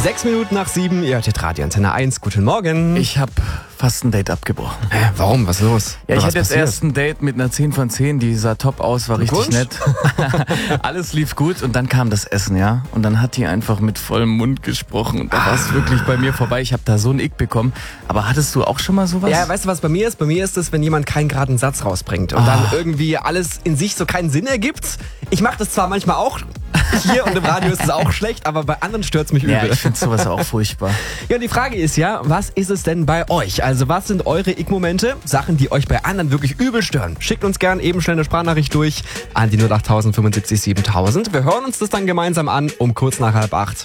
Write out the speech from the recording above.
6 Minuten nach 7, ihr hört hier Radio Antenne 1. Guten Morgen. Ich habe fast ein Date abgebrochen. Hä, warum? Was ist los? Ja, ich Was hatte jetzt passiert? erst ein Date mit einer 10 von 10, die sah top aus, war richtig Glückwunsch. nett. Alles lief gut und dann kam das Essen, ja. Und dann hat die einfach mit vollem Mund gesprochen und da war es wirklich bei mir vorbei. Ich habe da so ein Ick bekommen. Aber hattest du auch schon mal sowas? Ja, weißt du, was bei mir ist? Bei mir ist es, wenn jemand keinen geraden Satz rausbringt und dann irgendwie alles in sich so keinen Sinn ergibt. Ich mache das zwar manchmal auch, hier und im Radio ist es auch schlecht, aber bei anderen stört's mich übel. Ja, ich finde sowas auch furchtbar. Ja, und die Frage ist ja, was ist es denn bei euch? Also was sind eure Ick-Momente? Sachen, die euch bei anderen wirklich übel stören. Schickt uns gern eben schnell eine Sprachnachricht durch an die 08000 75 7000. Wir hören uns das dann gemeinsam an um kurz nach 7:30.